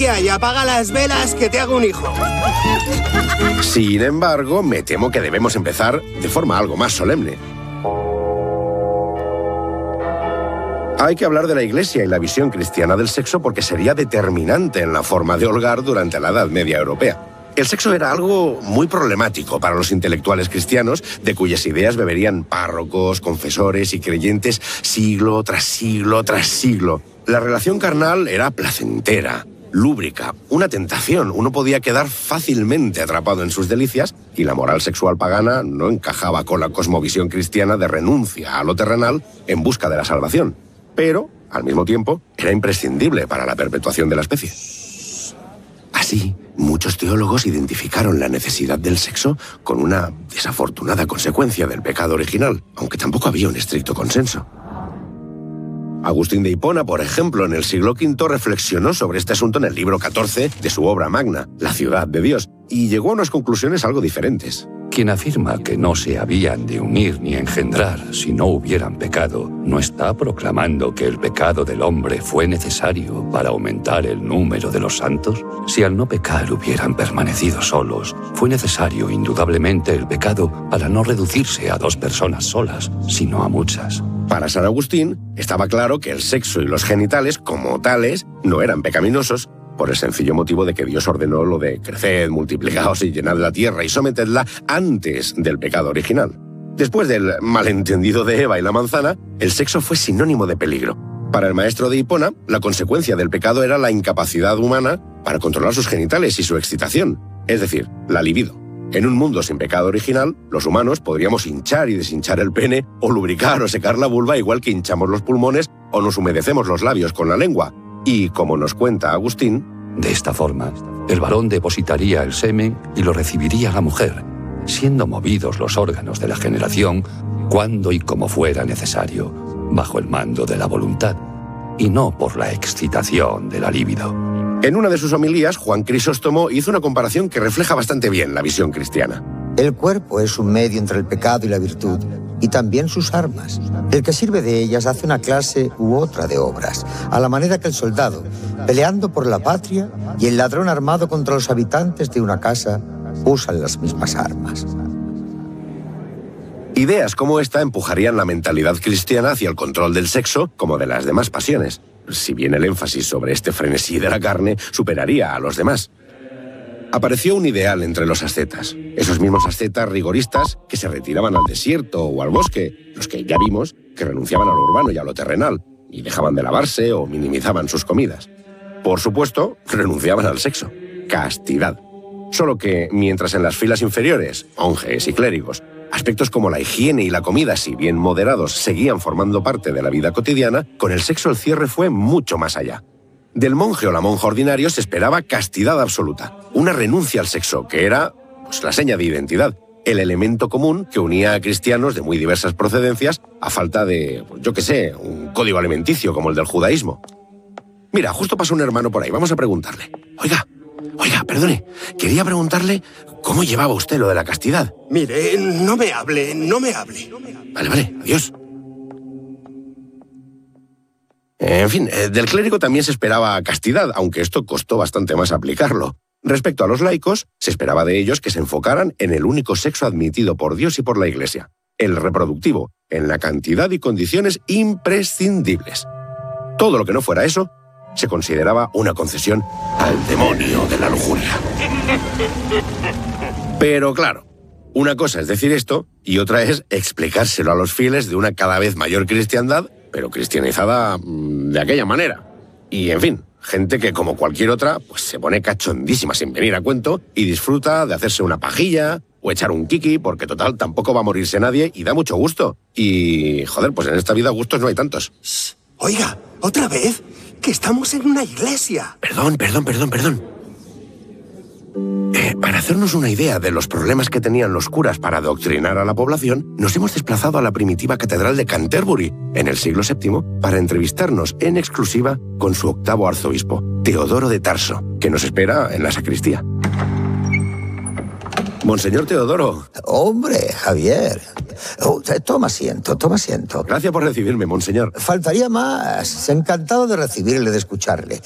Y apaga las velas que te hago un hijo. Sin embargo, me temo que debemos empezar de forma algo más solemne. Hay que hablar de la Iglesia y la visión cristiana del sexo porque sería determinante en la forma de holgar durante la Edad Media europea. El sexo era algo muy problemático para los intelectuales cristianos, de cuyas ideas beberían párrocos, confesores y creyentes siglo tras siglo tras siglo. La relación carnal era placentera, lúbrica, una tentación. Uno podía quedar fácilmente atrapado en sus delicias y la moral sexual pagana no encajaba con la cosmovisión cristiana de renuncia a lo terrenal en busca de la salvación. Pero, al mismo tiempo, era imprescindible para la perpetuación de la especie. Así, muchos teólogos identificaron la necesidad del sexo con una desafortunada consecuencia del pecado original, aunque tampoco había un estricto consenso. Agustín de Hipona, por ejemplo, en el siglo V reflexionó sobre este asunto en el libro 14 de su obra magna, La ciudad de Dios, y llegó a unas conclusiones algo diferentes. Quien afirma que no se habían de unir ni engendrar si no hubieran pecado, no está proclamando que el pecado del hombre fue necesario para aumentar el número de los santos. Si al no pecar hubieran permanecido solos, fue necesario indudablemente el pecado para no reducirse a 2 personas solas, sino a muchas. Para San Agustín, estaba claro que el sexo y los genitales, como tales, no eran pecaminosos, por el sencillo motivo de que Dios ordenó lo de creced, multiplicaos y llenad la tierra y sometedla antes del pecado original. Después del malentendido de Eva y la manzana, el sexo fue sinónimo de peligro. Para el maestro de Hipona, la consecuencia del pecado era la incapacidad humana para controlar sus genitales y su excitación, es decir, la libido. En un mundo sin pecado original, los humanos podríamos hinchar y deshinchar el pene, o lubricar o secar la vulva igual que hinchamos los pulmones o nos humedecemos los labios con la lengua. Y, como nos cuenta Agustín, de esta forma, el varón depositaría el semen y lo recibiría la mujer, siendo movidos los órganos de la generación cuando y como fuera necesario, bajo el mando de la voluntad, y no por la excitación de la libido. En una de sus homilías, Juan Crisóstomo hizo una comparación que refleja bastante bien la visión cristiana. El cuerpo es un medio entre el pecado y la virtud, y también sus armas. El que sirve de ellas hace una clase u otra de obras, a la manera que el soldado, peleando por la patria, y el ladrón armado contra los habitantes de una casa, usan las mismas armas. Ideas como esta empujarían la mentalidad cristiana hacia el control del sexo como de las demás pasiones, si bien el énfasis sobre este frenesí de la carne superaría a los demás. Apareció un ideal entre los ascetas, esos mismos ascetas rigoristas que se retiraban al desierto o al bosque, los que ya vimos que renunciaban a lo urbano y a lo terrenal, y dejaban de lavarse o minimizaban sus comidas. Por supuesto, renunciaban al sexo, castidad. Solo que, mientras en las filas inferiores, monjes y clérigos, aspectos como la higiene y la comida, si bien moderados, seguían formando parte de la vida cotidiana, con el sexo el cierre fue mucho más allá. Del monje o la monja ordinario se esperaba castidad absoluta, una renuncia al sexo, que era la seña de identidad, el elemento común que unía a cristianos de muy diversas procedencias a falta de, un código alimenticio como el del judaísmo. Mira, justo pasó un hermano por ahí, vamos a preguntarle. Oiga, perdone, quería preguntarle cómo llevaba usted lo de la castidad. Mire, no me hable. Vale, adiós. En fin, del clérigo también se esperaba castidad, aunque esto costó bastante más aplicarlo. Respecto a los laicos, se esperaba de ellos que se enfocaran en el único sexo admitido por Dios y por la Iglesia, el reproductivo, en la cantidad y condiciones imprescindibles. Todo lo que no fuera eso se consideraba una concesión al demonio de la lujuria. Pero claro, una cosa es decir esto y otra es explicárselo a los fieles de una cada vez mayor cristiandad, pero cristianizada de aquella manera. Y, en fin, gente que, como cualquier otra, pues se pone cachondísima sin venir a cuento y disfruta de hacerse una pajilla o echar un kiki, porque total tampoco va a morirse nadie y da mucho gusto. Y, joder, pues en esta vida gustos no hay tantos. Shh. Oiga, ¿otra vez? Que estamos en una iglesia. Perdón. Para hacernos una idea de los problemas que tenían los curas para adoctrinar a la población, nos hemos desplazado a la primitiva catedral de Canterbury, en el siglo VII, para entrevistarnos en exclusiva con su octavo arzobispo, Teodoro de Tarso, que nos espera en la sacristía. Monseñor Teodoro. Hombre, Javier. Toma asiento. Gracias por recibirme, monseñor. Faltaría más. Encantado de recibirle, de escucharle.